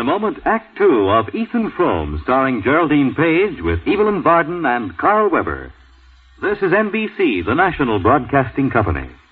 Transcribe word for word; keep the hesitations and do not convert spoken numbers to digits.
a moment, Act Two of Ethan Frome, starring Geraldine Page with Evelyn Varden and Carl Weber. This is N B C, the national broadcasting company.